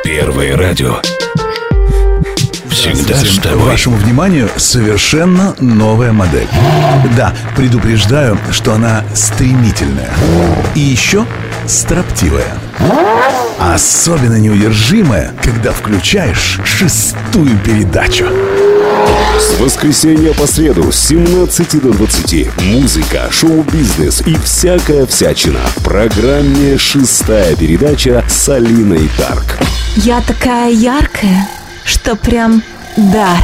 Первое радио. Всегда с тобой. Вашему вниманию совершенно новая модель. Да, предупреждаю, что она стремительная. И еще строптивая. Особенно неудержимая, когда включаешь 6-ю передачу. С воскресенья по среду с 17 до 20. Музыка, шоу-бизнес и всякая всячина. В программе «6-я передача» с Алиной Тарк. Я такая яркая, что прям дар.